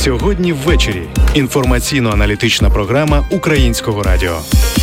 Сьогодні ввечері. Інформаційно-аналітична програма Українського радіо.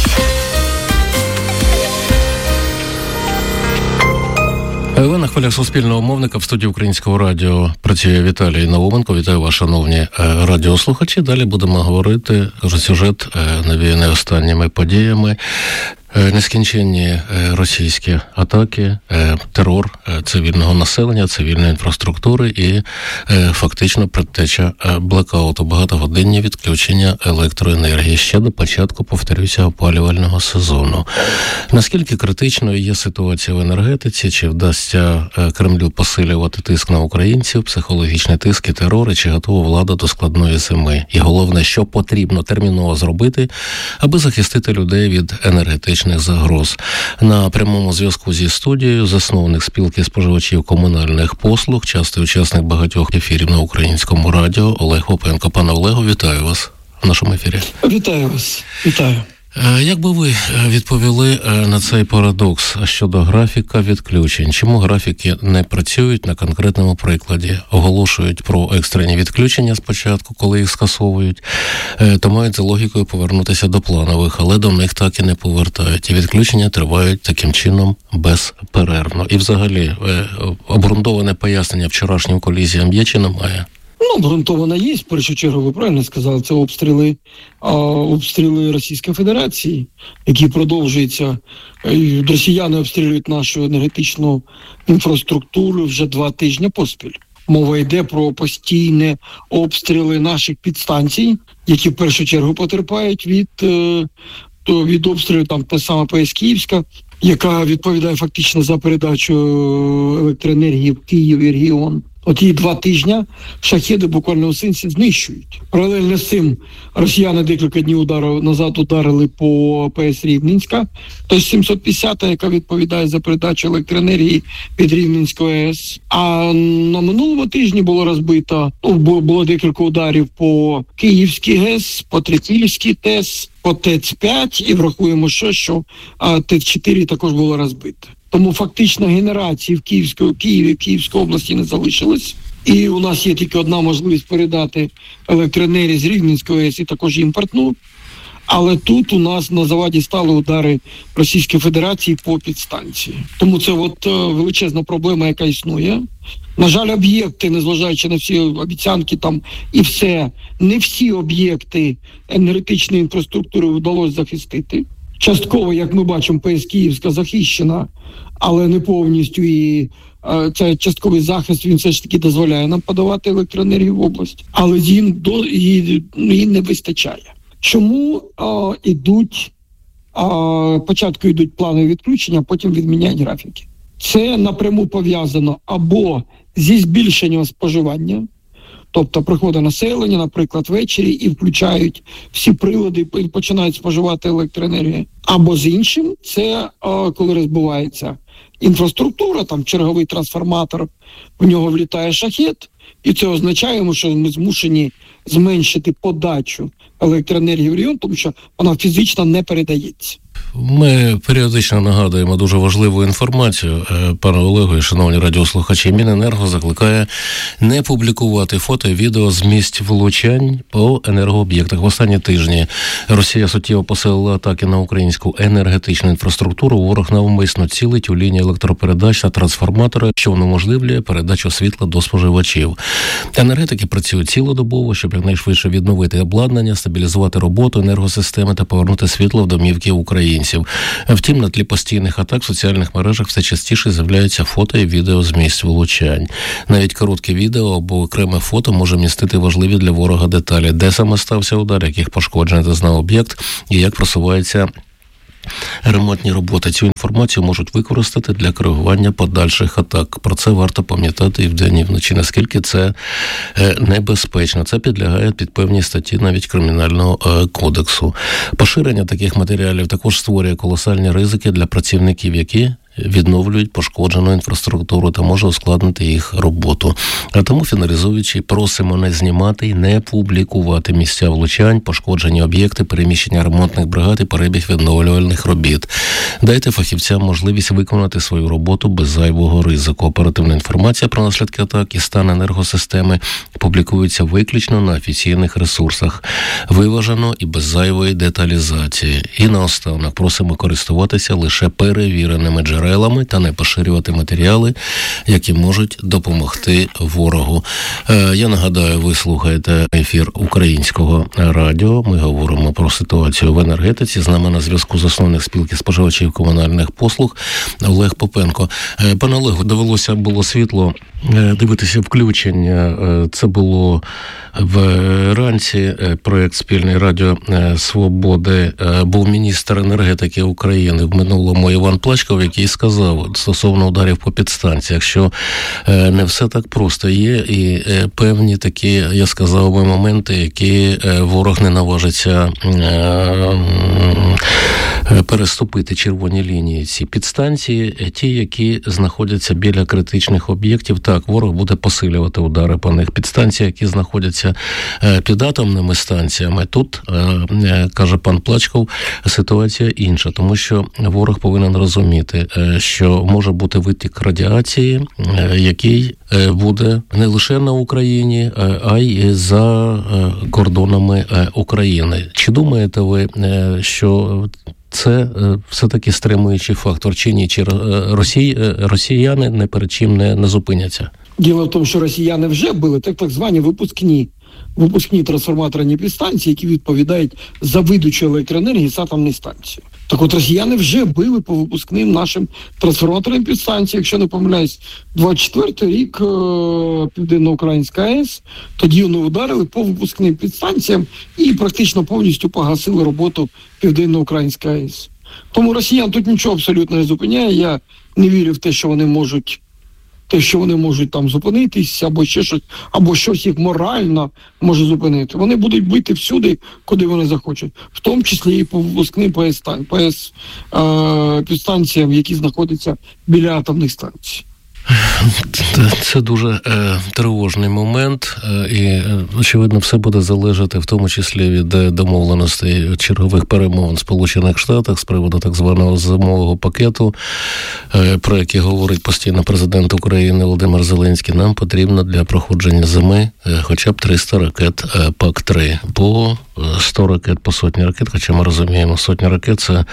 Ви на хвилях Суспільного мовника в студії Українського радіо працює Віталій Науменко. Вітаю вас, шановні радіослухачі. Далі будемо говорити про сюжет, навіяний останніми подіями. Нескінченні російські атаки, терор цивільного населення, цивільної інфраструктури і фактично предтеча блекауту, багатогодинні відключення електроенергії ще до початку, повторюся, опалювального сезону. Наскільки критичною є ситуація в енергетиці, чи вдасться Кремлю посилювати тиск на українців, психологічний тиск і терор, і чи готова влада до складної зими? І головне, що потрібно терміново зробити, аби захистити людей від енергетичних загроз. На прямому зв'язку зі студією засновник спілки споживачів комунальних послуг, частий учасник багатьох ефірів на Українському радіо Олег Попенко. Пане Олегу, вітаю вас в нашому ефірі. Вітаю вас. Вітаю. Як би ви відповіли на цей парадокс щодо графіка відключень? Чому графіки не працюють на конкретному прикладі? Оголошують про екстрені відключення спочатку, коли їх скасовують, то мають за логікою повернутися до планових, але до них так і не повертають. І відключення тривають таким чином безперервно. І взагалі, обґрунтоване пояснення вчорашнім колізіям є чи немає? Обґрунтовано є, в першу чергу, ви правильно сказали, це обстріли Російської Федерації, які продовжуються. Росіяни обстрілюють нашу енергетичну інфраструктуру вже 2 тижні поспіль. Мова йде про постійні обстріли наших підстанцій, які в першу чергу потерпають від обстрілів, там та сама ПС Київська, яка відповідає фактично за передачу електроенергії в Київ і регіон. От її 2 тижні шахеди буквально у сенсі знищують. Паралельно з цим росіяни декілька днів назад ударили по ПС Рівненська, тож 750, яка відповідає за передачу електроенергії від Рівненської АЕС. А на минулому тижні було декілька ударів по Київській ГЕС, по Трипільській ТЕС, по ТЕЦ-5, і врахуємо, що ТЕЦ-4 також було розбите. Тому фактично генерації в Києві, Київській області не залишилось. І у нас є тільки одна можливість передати електроенергію з Рівненської АЕС і також імпортну. Але тут у нас на заваді стали удари Російської Федерації по підстанції. Тому це величезна проблема, яка існує. На жаль, об'єкти, незважаючи на всі обіцянки там і все, не всі об'єкти енергетичної інфраструктури вдалося захистити. Частково, як ми бачимо, ПС Київська захищена, але не повністю, і цей частковий захист, він все ж таки дозволяє нам подавати електроенергію в область, але її не вистачає. Чому спочатку йдуть планові відключення, а потім відміняють графіки? Це напряму пов'язано або зі збільшенням споживання, тобто приходить населення, наприклад, ввечері і включають всі прилади і починають споживати електроенергію. Або з іншим, це коли розбивається інфраструктура, там черговий трансформатор, в нього влітає шахет, і це означає, що ми змушені зменшити подачу електроенергії в регіон, тому що вона фізично не передається. Ми періодично нагадуємо дуже важливу інформацію, пане Олегу і шановні радіослухачі. Міненерго закликає не публікувати фото і відео з місць влучань по енергооб'єктах. В останні тижні Росія суттєво посилила атаки на українську енергетичну інфраструктуру. Ворог навмисно цілить у лінії електропередач та трансформатори, що унеможливлює передачу світла до споживачів. Енергетики працюють цілодобово, щоб якнайшвидше відновити обладнання, стабілізувати роботу енергосистеми та повернути світло в домівки українців. Втім, на тлі постійних атак в соціальних мережах все частіше з'являються фото і відео з місць влучань. Навіть коротке відео або окреме фото може містити важливі для ворога деталі, де саме стався удар, яких пошкоджень зазнав об'єкт і як просувається ремонтні роботи. Цю інформацію можуть використати для коригування подальших атак. Про це варто пам'ятати і вдень, і вночі. Наскільки це небезпечно. Це підлягає під певні статті навіть Кримінального кодексу. Поширення таких матеріалів також створює колосальні ризики для працівників, які відновлюють пошкоджену інфраструктуру та може ускладнити їх роботу. А тому, фіналізуючи, просимо не знімати і не публікувати місця влучань, пошкоджені об'єкти, переміщення ремонтних бригад і перебіг відновлювальних робіт. Дайте фахівцям можливість виконати свою роботу без зайвого ризику. Оперативна інформація про наслідки атак і стан енергосистеми публікується виключно на офіційних ресурсах, виважено і без зайвої деталізації. І наостанок просимо користуватися лише перевіреними джерелами та не поширювати матеріали, які можуть допомогти ворогу. Я нагадаю, ви слухаєте ефір Українського радіо. Ми говоримо про ситуацію в енергетиці. З нами на зв'язку засновник спілки споживачів комунальних послуг Олег Попенко. Пане Олегу, довелося було світло дивитися включення. Це було вранці. Проєкт «Спільний радіо Свободи». Був міністр енергетики України в минулому Іван Плачков, який сказав стосовно ударів по підстанціях, що не все так просто. Є і певні такі, я сказав би, моменти, які ворог не наважиться переступити червоні лінії. Ці підстанції, ті, які знаходяться біля критичних об'єктів, так, ворог буде посилювати удари по них. Підстанції, які знаходяться під атомними станціями, тут, каже пан Плачков, ситуація інша, тому що ворог повинен розуміти, що може бути витік радіації, який буде не лише на Україні, а й за кордонами України. Чи думаєте ви, що це все-таки стримуючий фактор, чи ні? Чи росіяни не перед чим не зупиняться? Діло в тому, що росіяни вже були так звані випускні трансформаторні підстанції, які відповідають за видачу електроенергії з атомної станції. Так от росіяни вже били по випускним нашим трансформаторним підстанціям, якщо не помиляюсь, 24-й рік Південно-Українська АЕС, тоді вони ударили по випускним підстанціям і практично повністю погасили роботу Південно-Українська АЕС. Тому росіян тут нічого абсолютно не зупиняє, я не вірю в те, що вони можуть там зупинитись, або ще щось, або щось їх морально може зупинити. Вони будуть бити всюди, куди вони захочуть, в тому числі і по випускним підстанціям, які знаходяться біля атомних станцій. Це дуже тривожний момент, і, очевидно, все буде залежати в тому числі від домовленостей чергових перемовин в Сполучених Штатах з приводу так званого зимового пакету, про який говорить постійно президент України Володимир Зеленський. Нам потрібно для проходження зими хоча б 300 ракет ПАК-3, по 100 ракет, по сотні ракет, хоча ми розуміємо, сотня ракет – це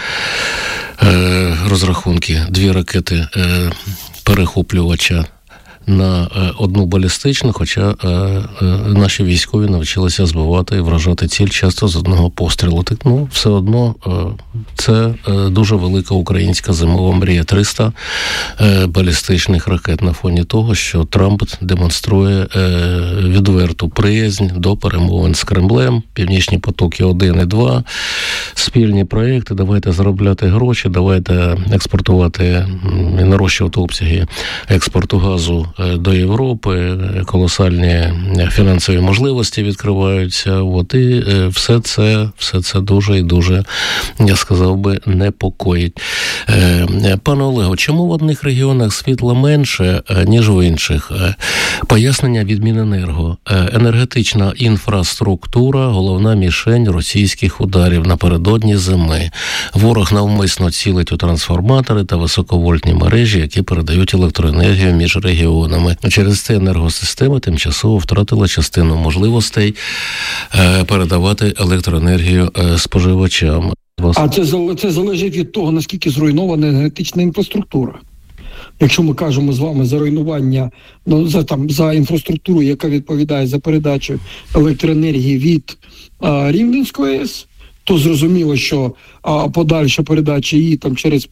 розрахунки, 2 ракети перехоплювача на одну балістичну, хоча наші військові навчилися збивати і вражати ціль часто з одного пострілу. Так, все одно це дуже велика українська зимова мрія. 300 балістичних ракет на фоні того, що Трамп демонструє відверту приязнь до перемовин з Кремлем, Північні потоки 1 і 2, спільні проєкти, давайте заробляти гроші, давайте експортувати і нарощувати обсяги експорту газу до Європи, колосальні фінансові можливості відкриваються. І все це дуже і дуже, я сказав би, непокоїть. Пане Олего, чому в одних регіонах світла менше, ніж в інших? Пояснення від Міненерго. Енергетична інфраструктура – головна мішень російських ударів напередодні зими. Ворог навмисно цілить у трансформатори та високовольтні мережі, які передають електроенергію між регіонами. Через це енергосистема тимчасово втратила частину можливостей передавати електроенергію споживачам. А це залежить від того, наскільки зруйнована енергетична інфраструктура. Якщо ми кажемо з вами за руйнування, за інфраструктуру, яка відповідає за передачу електроенергії від Рівненської АЕС, то зрозуміло, що подальша передача її там через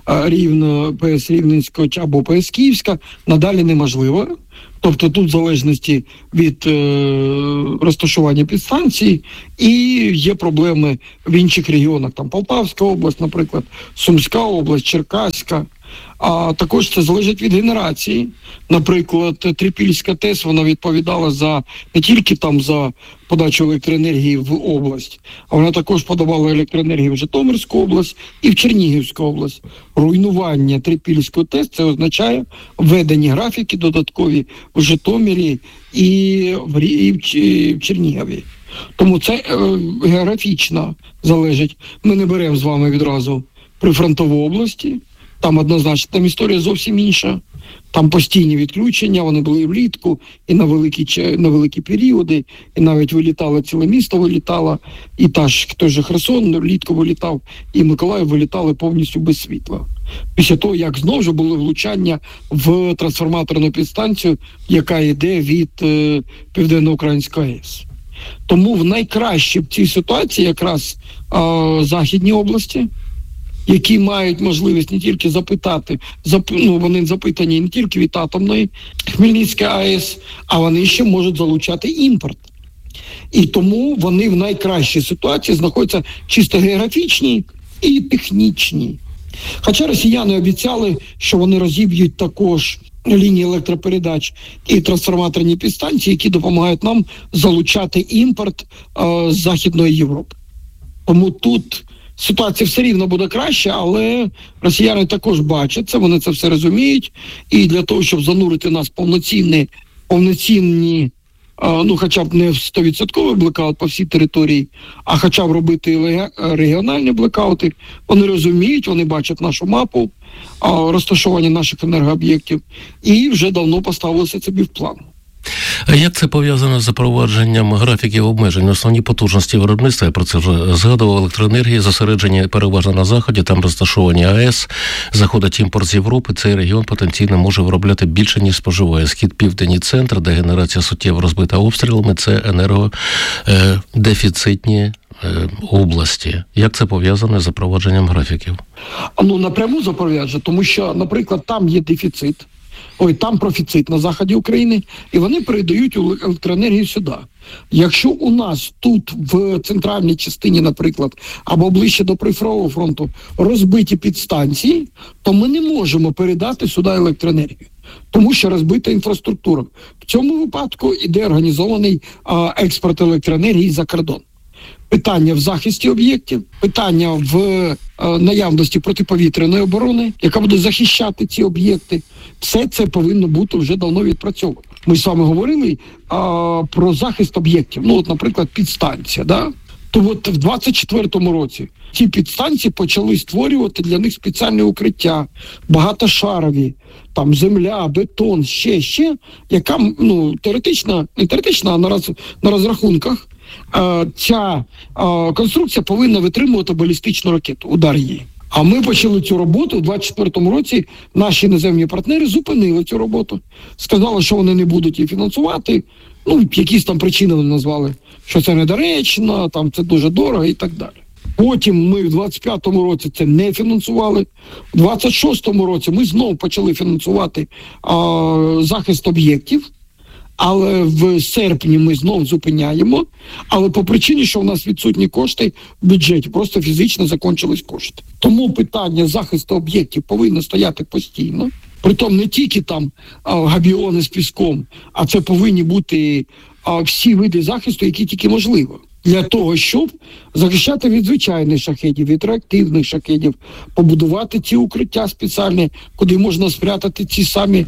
ПС Рівненського або ПС Київська надалі неможлива. Тобто тут в залежності від розташування підстанцій і є проблеми в інших регіонах. Там Полтавська область, наприклад, Сумська область, Черкаська. А також це залежить від генерації. Наприклад, Трипільська ТЕС, вона відповідала за не тільки там за подачу електроенергії в область, а вона також подавала електроенергію в Житомирську область і в Чернігівську область. Руйнування Трипільської ТЕС – це означає введені графіки додаткові в Житомирі і в Чернігові. Тому це географічно залежить. Ми не беремо з вами відразу прифронтову області. Там однозначно, там історія зовсім інша. Там постійні відключення, вони були влітку, і на великі періоди, і навіть вилітало, ціле місто вилітало, і той же Херсон влітку вилітав, і Миколаїв вилітали повністю без світла. Після того, як знову ж було влучання в трансформаторну підстанцію, яка йде від Південно-Української АЕС. Тому в найкращі в цій ситуації якраз західні області, які мають можливість не тільки запитати, вони запитані не тільки від атомної Хмельницької АЕС, а вони ще можуть залучати імпорт. І тому вони в найкращій ситуації знаходяться чисто географічній і технічній. Хоча росіяни обіцяли, що вони розіб'ють також лінії електропередач і трансформаторні підстанції, які допомагають нам залучати імпорт з Західної Європи. Тому тут ситуація все рівно буде краще, але росіяни також бачать це, вони це все розуміють. І для того, щоб занурити нас в повноцінні, хоча б не в 100% блекаут по всій території, а хоча б робити регіональні блекаути, вони розуміють, вони бачать нашу мапу, розташування наших енергооб'єктів і вже давно поставилися собі в план. А як це пов'язано з запровадженням графіків обмежень? Основні потужності виробництва, я про це вже згадував, електроенергії, зосереджені переважно на Заході, там розташовані АЕС, заходить імпорт з Європи, цей регіон потенційно може виробляти більше, ніж споживає. Схід, південь і центр, де генерація суттєво розбита обстрілами, це енергодефіцитні області. Як це пов'язано з запровадженням графіків? Напряму запроваджено, тому що, наприклад, там є дефіцит, там профіцит на заході України, і вони передають електроенергію сюди. Якщо у нас тут в центральній частині, наприклад, або ближче до прифронтового фронту розбиті підстанції, то ми не можемо передати сюди електроенергію, тому що розбита інфраструктура. В цьому випадку іде організований експорт електроенергії за кордон. Питання в захисті об'єктів, питання в наявності протиповітряної оборони, яка буде захищати ці об'єкти. Все це повинно бути вже давно відпрацьовано. Ми з вами говорили про захист об'єктів. Наприклад, підстанція, да? То в 24-му році ці підстанції почали створювати для них спеціальне укриття, багатошарові, там земля, бетон, ще, яка, теоретично, не теоретично, а на розрахунках, ця конструкція повинна витримувати балістичну ракету, удар її. А ми почали цю роботу у 24-му році, наші іноземні партнери зупинили цю роботу. Сказали, що вони не будуть її фінансувати, якісь там причини вони назвали, що це недоречно, там це дуже дорого і так далі. Потім ми в 25-му році це не фінансували. У 26-му році ми знову почали фінансувати захист об'єктів. Але в серпні ми знов зупиняємо, але по причині, що у нас відсутні кошти в бюджеті, просто фізично закінчились кошти. Тому питання захисту об'єктів повинно стояти постійно. Притом не тільки там габіони з піском, а це повинні бути всі види захисту, які тільки можливо. Для того, щоб захищати від звичайних шахедів, від реактивних шахедів, побудувати ці укриття спеціальні, куди можна спрятати ці самі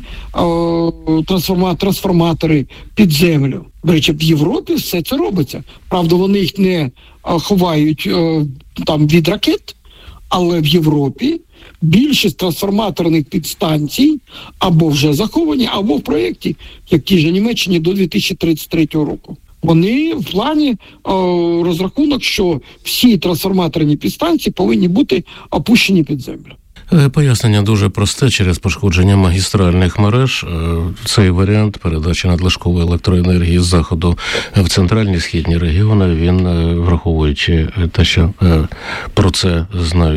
трансформатори під землю. До речі, в Європі все це робиться. Правда, вони їх не ховають там від ракет, але в Європі більшість трансформаторних підстанцій або вже заховані, або в проєкті, як ті ж Німеччині, до 2033 року. Вони в плані розрахунок, що всі трансформаторні підстанції повинні бути опущені під землю. Пояснення дуже просте. Через пошкодження магістральних мереж цей варіант передачі надлишкової електроенергії з заходу в центральні східні регіони, він, враховуючи те, що про це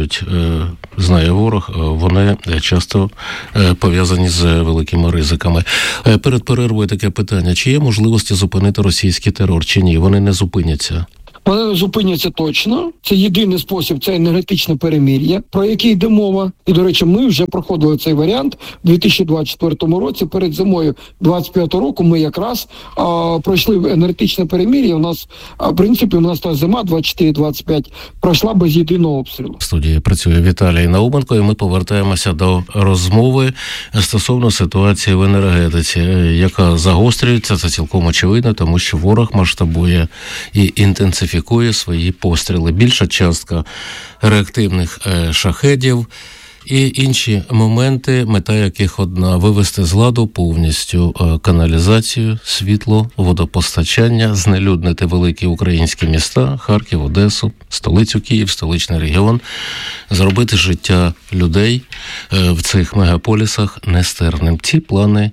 знає ворог, вони часто пов'язані з великими ризиками. Перед перервою таке питання: чи є можливості зупинити російський терор, чи ні? Вони не зупиняться. Вони не зупиняться точно. Це єдиний спосіб, це енергетичне перемир'я, про яке йде мова. І, до речі, ми вже проходили цей варіант у 2024 році. Перед зимою 2025 року ми якраз пройшли енергетичне перемир'я. У нас, в принципі, та зима 24-25 пройшла без єдиного обстрілу. В студії працює Віталій Науменко, і ми повертаємося до розмови стосовно ситуації в енергетиці, яка загострюється. Це цілком очевидно, тому що ворог масштабує і інтенсифікує свої постріли. Більша частка реактивних шахедів і інші моменти, мета яких одна – вивести з ладу повністю каналізацію, світло, водопостачання, знелюднити великі українські міста, Харків, Одесу, столицю Київ, столичний регіон, зробити життя людей в цих мегаполісах нестерпним. Ці плани,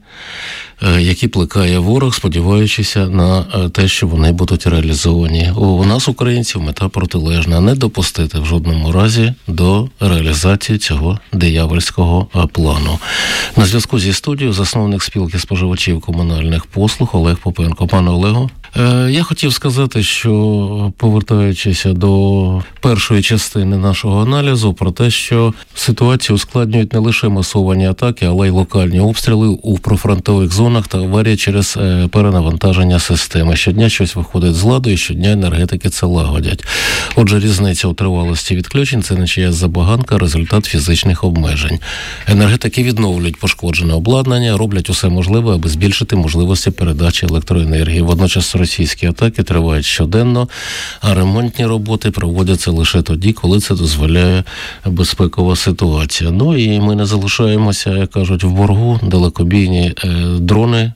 які плекає ворог, сподіваючися на те, що вони будуть реалізовані. У нас, українців, мета протилежна – не допустити в жодному разі до реалізації цього диявольського плану. На зв'язку зі студією засновник спілки споживачів комунальних послуг Олег Попенко. Пане Олегу, я хотів сказати, що, повертаючись до першої частини нашого аналізу, про те, що ситуацію ускладнюють не лише масовані атаки, але й локальні обстріли у прифронтових зонах та аварії через перенавантаження системи. Щодня щось виходить з ладу, і щодня енергетики це лагодять. Отже, різниця у тривалості відключень – це не чиясь забаганка, результат фізичних обмежень. Енергетики відновлюють пошкоджене обладнання, роблять усе можливе, аби збільшити можливості передачі електроенергії. Водночас російські атаки тривають щоденно, а ремонтні роботи проводяться лише тоді, коли це дозволяє безпекова ситуація. Ну і ми не залишаємося, як кажуть, в боргу. Далекобійні дрони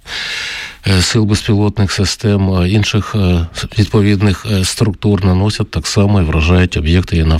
сил безпілотних систем, інших відповідних структур наносять так само і вражають об'єкти і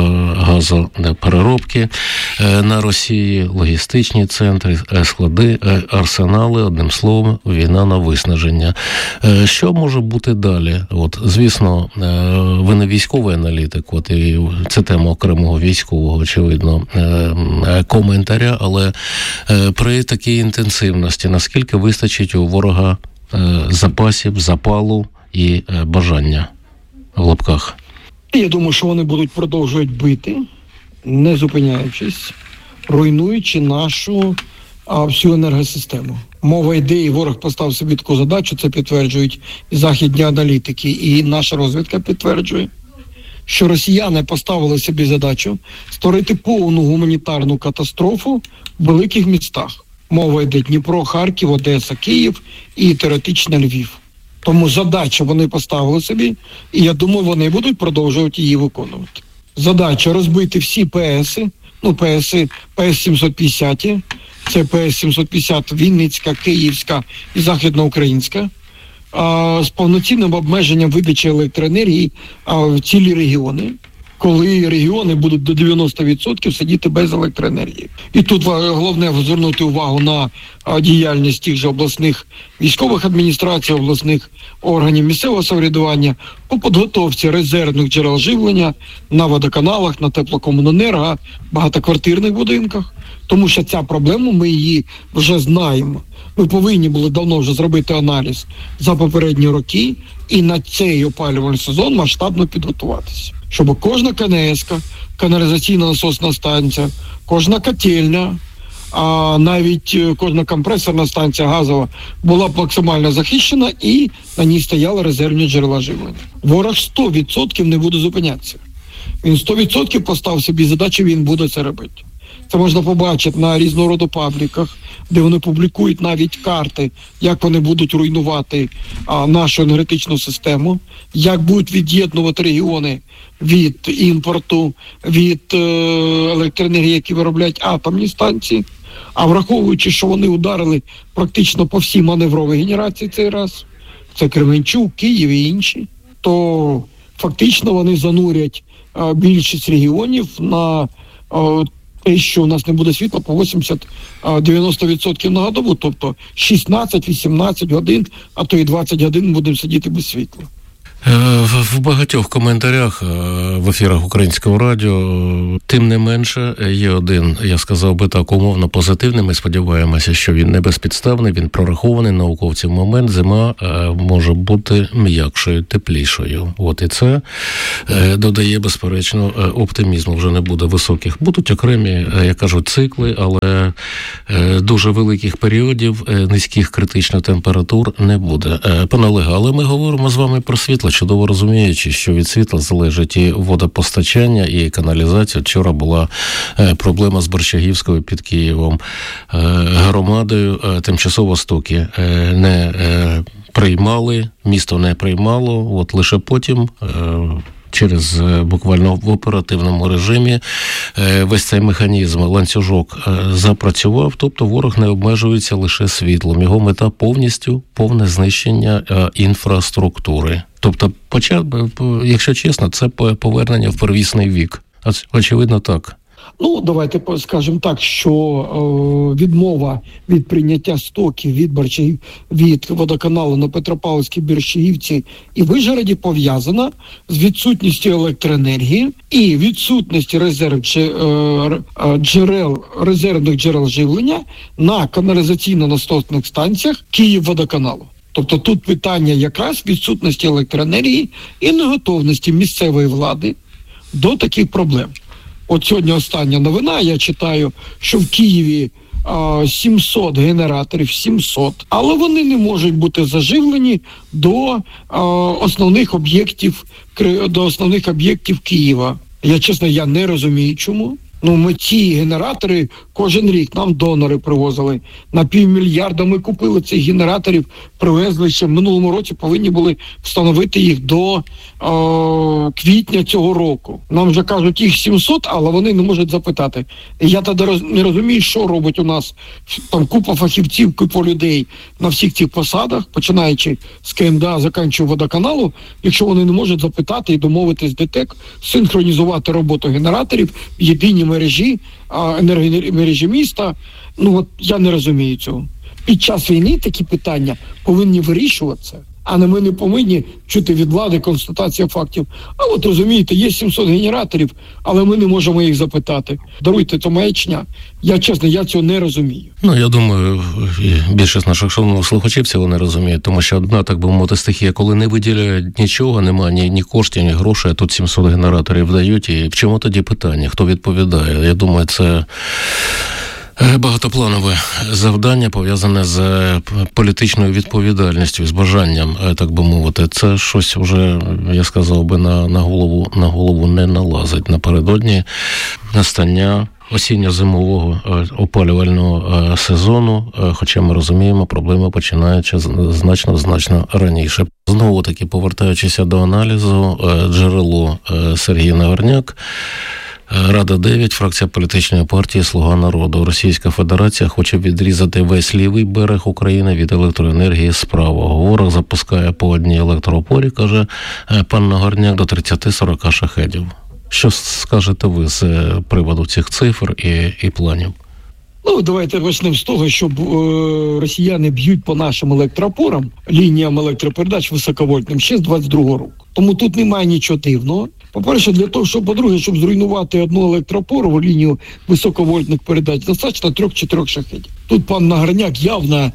нафтогазопереробки на Росії, логістичні центри, склади, арсенали, одним словом, війна на виснаження. Що може бути далі? Звісно, ви не військовий аналітик, і це тема окремого військового, очевидно, коментаря, але при такій інтенсивності, наскільки вистачить у ворога запасів, запалу і бажання в лапках? Я думаю, що вони будуть продовжувати бити, не зупиняючись, руйнуючи нашу всю енергосистему. Мова йде, і ворог поставив собі таку задачу, це підтверджують і західні аналітики, і наша розвідка підтверджує, що росіяни поставили собі задачу створити повну гуманітарну катастрофу в великих містах. Мова йде Дніпро, Харків, Одеса, Київ і теоретично Львів. Тому задачу вони поставили собі, і я думаю, вони будуть продовжувати її виконувати. Задача розбити всі ПСи, ПС-750, це ПС-750 Вінницька, Київська і Західноукраїнська, з повноцінним обмеженням видачі електроенергії в цілі регіони, коли регіони будуть до 90% сидіти без електроенергії. І тут головне звернути увагу на діяльність тих же обласних військових адміністрацій, обласних органів місцевого самоврядування по підготовці резервних джерел живлення на водоканалах, на теплокомуненерго, багатоквартирних будинках. Тому що ця проблема, ми її вже знаємо. Ми повинні були давно вже зробити аналіз за попередні роки і на цей опалювальний сезон масштабно підготуватися. Щоб кожна КНС-ка, каналізаційна насосна станція, кожна котельня, а навіть кожна компресорна станція газова була б максимально захищена і на ній стояли резервні джерела живлення. Ворог 100% не буде зупинятися. Він 100% поставив собі задачу, він буде це робити. Це можна побачити на різного роду пабліках, де вони публікують навіть карти, як вони будуть руйнувати нашу енергетичну систему, як будуть від'єднувати регіони від імпорту, від електроенергії, які виробляють атомні станції. А враховуючи, що вони ударили практично по всій маневровій генерації цей раз, це Кременчук, Київ і інші, то фактично вони занурять більшість регіонів на те, що у нас не буде світла по 80-90% на добу, тобто 16-18 годин, а то і 20 годин будемо сидіти без світла. В багатьох коментарях в ефірах Українського радіо, тим не менше, є один, я сказав би так, умовно позитивний. Ми сподіваємося, що він не безпідставний, він прорахований науковців момент. Зима може бути м'якшою, теплішою. От і це додає, безперечно, оптимізму. Вже не буде високих. Будуть окремі, як кажуть, цикли, але дуже великих періодів, низьких критичних температур не буде. Пане Олеге, але ми говоримо з вами про світло, чудово розуміючи, що від світла залежить і водопостачання, і каналізація. Вчора була проблема з Борщагівською під Києвом. Громадою тимчасово стоки не приймали, місто не приймало, от лише потім через буквально в оперативному режимі весь цей механізм, ланцюжок запрацював, тобто ворог не обмежується лише світлом. Його мета повністю повне знищення інфраструктури. Тобто, якщо чесно, це повернення в первісний вік. Очевидно, так. Ну, давайте скажемо так, що відмова від прийняття стоків від водоканалу на Петропавлівській, Борщагівці і Вишгороді пов'язана з відсутністю електроенергії і відсутністю резервних джерел живлення на каналізаційно-насосних станціях Київводоканалу. Тобто тут питання якраз відсутності електроенергії і неготовності місцевої влади до таких проблем. От сьогодні остання новина, я читаю, що в Києві 700 генераторів, 700, але вони не можуть бути заживлені до основних об'єктів Києва. Я не розумію, чому. Ми ці генератори кожен рік нам донори привозили. На 500 мільйона ми купили цих генераторів, привезли ще в минулому році, повинні були встановити їх до квітня цього року. Нам вже кажуть, їх 700, але вони не можуть запитати. Я тоді не розумію, що робить у нас там купа фахівців, купа людей на всіх цих посадах, починаючи з КМДА, закінчуючи водоканалу, якщо вони не можуть запитати і домовитись з ДТЕК, синхронізувати роботу генераторів в єдиній енергомережі міста. Я не розумію цього. Під час війни такі питання повинні вирішуватися, а не ми не повинні чути від влади констатація фактів. А от розумієте, є 700 генераторів, але ми не можемо їх запитати. Даруйте, то маячня. Я цього не розумію. Я думаю, більшість наших шановних слухачів цього не розуміють, тому що одна, так би мовити, стихія, коли не виділяють нічого, немає ні коштів, ні грошей, а тут 700 генераторів дають, і в чому тоді питання? Хто відповідає? Я думаю, це багатопланове завдання, пов'язане з політичною відповідальністю, з бажанням, так би мовити. Це щось вже, я сказав би, на голову не налазить. Напередодні настання осінньо-зимового опалювального сезону, хоча ми розуміємо, проблеми починаються значно раніше. Знову-таки, повертаючися до аналізу, джерело Сергій Нагорняк, Рада-9, фракція політичної партії «Слуга народу». Російська Федерація хоче відрізати весь лівий берег України від електроенергії з правого. Ворог запускає по одній електроопорі, каже пан Нагорняк, до 30-40 шахедів. Що скажете ви з приводу цих цифр і планів? Давайте почнемо з того, що росіяни б'ють по нашим електроопорам, лініям електропередач високовольтним ще з 22-го року. Тому тут немає нічого дивного. По-перше, по-друге, щоб зруйнувати одну електроопору, лінію високовольтних передач, достатньо 3-4 шахедів. Тут пан Нагорняк явно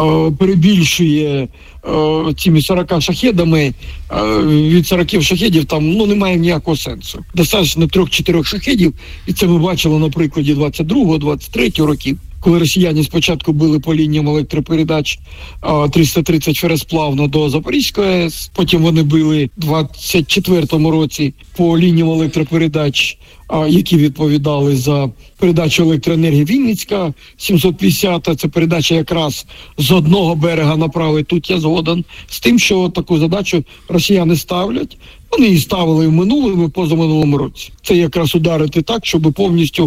перебільшує цими 40 шахедами. Від 40 шахедів там немає ніякого сенсу. Достатньо 3-4 шахедів, і це ми бачили на прикладі 22-го, 23-го років, коли росіяни спочатку били по лініям електропередач 330 фересплавно до Запорізької АЕС, потім вони били в 24-му році по лініям електропередач, які відповідали за передачу електроенергії. Вінницька 750, це передача якраз з одного берега на правий. Тут я згоден з тим, що таку задачу росіяни ставлять. Вони її ставили в минулому, позаминулому році. Це якраз ударити так, щоб повністю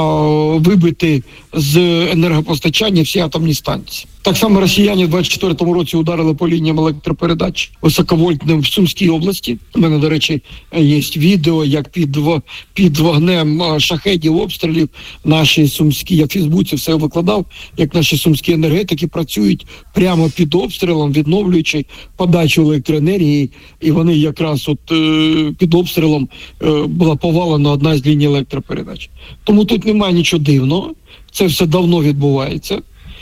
вибити з енергопостачання всі атомні станції. Так само росіяни в 24-му році ударили по лініям електропередач високовольтним в Сумській області. У мене, до речі, є відео, як під вогнем шахедів, обстрілів наші сумські, я в Фейсбуці все викладав, як наші сумські енергетики працюють прямо під обстрілом, відновлюючи подачу електроенергії, і вони якраз під обстрілом була повалена одна з ліній електропередач. Тому тут немає нічого дивного, це все давно відбувається.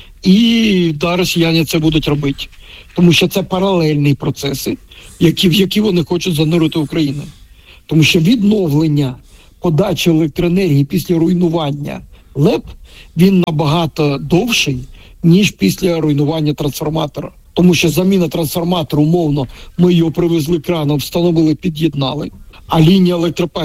І росіяни це будуть робити. Тому що це паралельні процеси, в які вони хочуть занурити Україну. Тому що відновлення подачі електроенергії після руйнування ЛЕП, він набагато довший, ніж після руйнування трансформатора. Тому що заміна трансформатора, умовно, ми його привезли краном, встановили, під'єднали. А лінія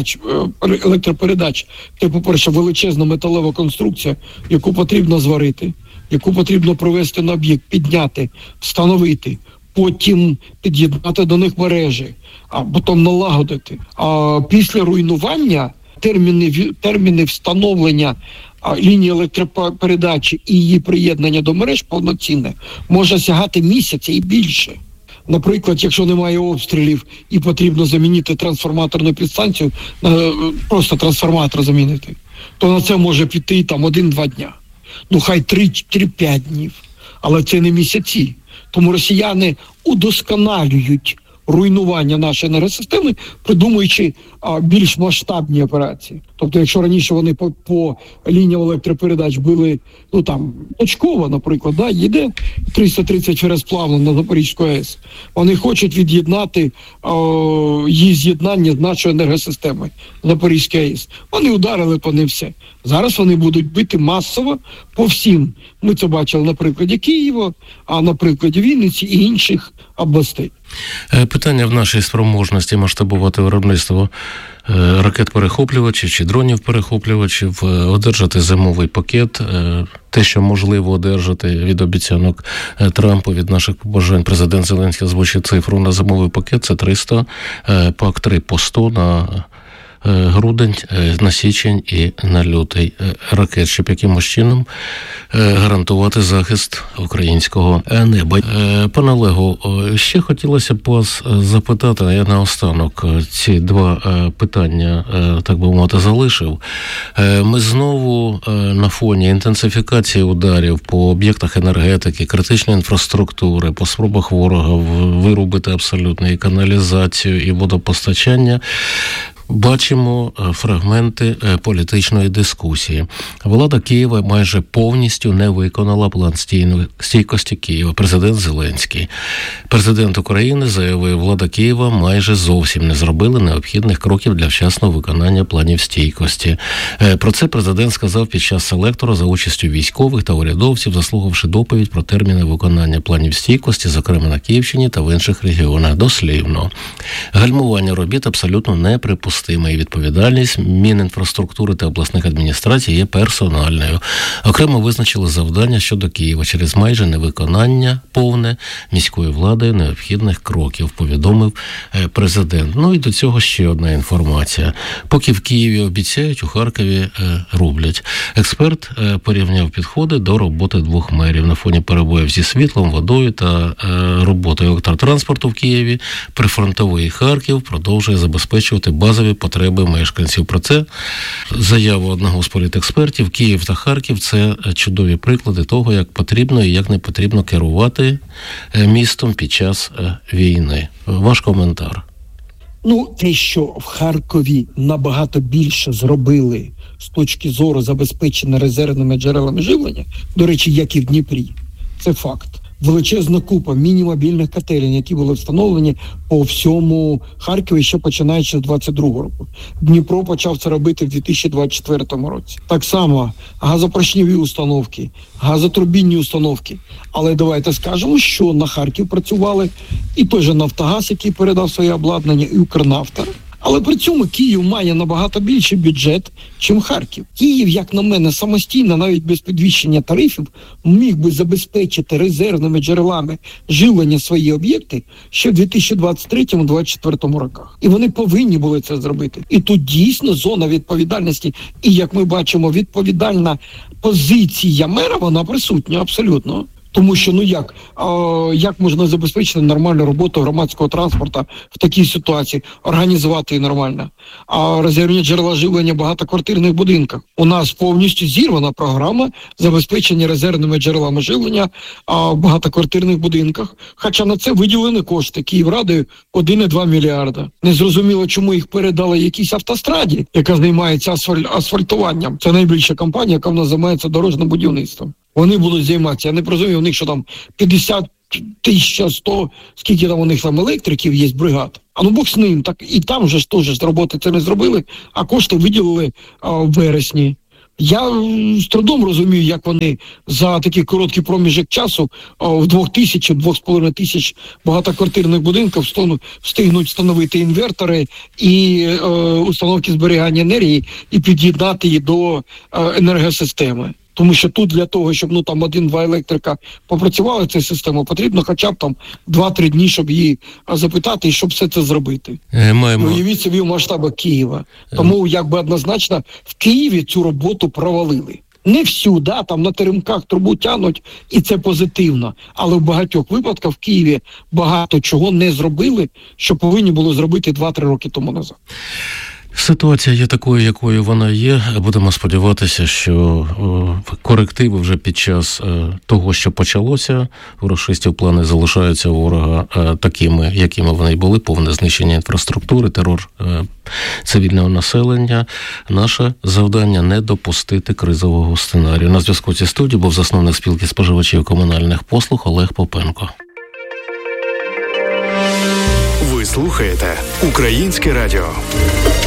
електропередач – це, по-перше, величезна металева конструкція, яку потрібно зварити, яку потрібно привезти на об'єкт, підняти, встановити, потім під'єднати до них мережі, а потім налагодити. А після руйнування терміни встановлення лінії електропередачі і її приєднання до мереж повноцінне може сягати місяця і більше. Наприклад, якщо немає обстрілів і потрібно замінити трансформаторну підстанцію, просто трансформатор замінити, то на це може піти 1-2 дня. Хай 3-5 днів, але це не місяці. Тому росіяни удосконалюють руйнування нашої енергосистеми, придумуючи більш масштабні операції. Тобто, якщо раніше вони по лініям електропередач били, точково, наприклад, їде 330 фересплавно на Запорізьку АЕС, вони хочуть від'єднати її з'єднання з нашою енергосистемою Запорізької АЕС. Вони ударили по ним все. Зараз вони будуть бити масово по всім. Ми це бачили на прикладі Києва, а на прикладі Вінниці і інших областей. Питання в нашій спроможності масштабувати виробництво ракет-перехоплювачів чи дронів-перехоплювачів, одержати зимовий пакет, те, що можливо одержати від обіцянок Трампа, від наших побажань. Президент Зеленський озвучив цифру на зимовий пакет, це 300, пак 3 по 100 на грудень, на січень і на лютий ракет, щоб якимось чином гарантувати захист українського неба. Пане Олегу, ще хотілося б вас запитати, я наостанок ці два питання, так би мовити, залишив. Ми знову на фоні інтенсифікації ударів по об'єктах енергетики, критичної інфраструктури, по спробах ворога вирубити абсолютно і каналізацію, і водопостачання, бачимо фрагменти політичної дискусії. Влада Києва майже повністю не виконала план стійкості Києва. Президент Зеленський. Президент України заявив, влада Києва майже зовсім не зробили необхідних кроків для вчасного виконання планів стійкості. Про це президент сказав під час селектора за участю військових та урядовців, заслухавши доповідь про терміни виконання планів стійкості, зокрема на Київщині та в інших регіонах. Дослівно. Гальмування робіт абсолютно неприпустимо. І відповідальність Мінінфраструктури та обласних адміністрацій є персональною. Окремо визначили завдання щодо Києва через майже невиконання повне міською владою необхідних кроків, повідомив президент. І до цього ще одна інформація. Поки в Києві обіцяють, у Харкові рублять. Експерт порівняв підходи до роботи двох мерів. На фоні перебоїв зі світлом, водою та роботою електротранспорту в Києві прифронтовий Харків продовжує забезпечувати базові потреби мешканців. Про це заява одного з політекспертів. Київ та Харків – це чудові приклади того, як потрібно і як не потрібно керувати містом під час війни. Ваш коментар. Те, що в Харкові набагато більше зробили з точки зору забезпечення резервними джерелами живлення, до речі, як і в Дніпрі, це факт. Величезна купа міні-мобільних котелень, які були встановлені по всьому Харкові ще починаючи з 22-го року. Дніпро почав це робити в 2024 році. Так само газопоршневі установки, газотурбінні установки. Але давайте скажемо, що на Харків працювали і той же Нафтогаз, який передав своє обладнання, і Укрнафта. Але при цьому Київ має набагато більший бюджет, чим Харків. Київ, як на мене, самостійно, навіть без підвищення тарифів, міг би забезпечити резервними джерелами живлення свої об'єкти ще в 2023-2024 роках. І вони повинні були це зробити. І тут дійсно зона відповідальності, і, як ми бачимо, відповідальна позиція мера, вона присутня абсолютно. Тому що, як можна забезпечити нормальну роботу громадського транспорту в такій ситуації, організувати її нормально? А резервні джерела живлення в багатоквартирних будинках. У нас повністю зірвана програма забезпечення резервними джерелами живлення в багатоквартирних будинках. Хоча на це виділені кошти Київрадою 1,2 мільярда. Незрозуміло, чому їх передали якійсь автостраді, яка займається асфальтуванням. Це найбільша компанія, яка в нас займається дорожнім будівництвом. Вони будуть займатися. Я не розумію, у них що там 50 тисяч, 100, скільки там у них там електриків є, бригад. А Бог з ним, так і там же ж теж роботи це не зробили, а кошти виділили в вересні. Я з трудом розумію, як вони за такий короткий проміжок часу в 2,5 тисяч багатоквартирних будинків встигнуть встановити інвертори і установки зберігання енергії і під'єднати її до енергосистеми. Тому що тут для того, щоб 1-2 електрика попрацювали цю систему, потрібно хоча б 2-3 дні, щоб її запитати і щоб все це зробити. Уявіть собі в масштабах Києва. Тому однозначно в Києві цю роботу провалили. Не всю, там на теремках трубу тянуть, і це позитивно. Але в багатьох випадках в Києві багато чого не зробили, що повинні були зробити 2-3 роки тому назад. Ситуація є такою, якою вона є. Будемо сподіватися, що корективи вже під час того, що почалося, у рашистів плани залишаються у ворога такими, якими вони й були, повне знищення інфраструктури, терор цивільного населення. Наше завдання – не допустити кризового сценарію. На зв'язку зі студією був засновник спілки споживачів комунальних послуг Олег Попенко. Ви слухаєте Українське радіо.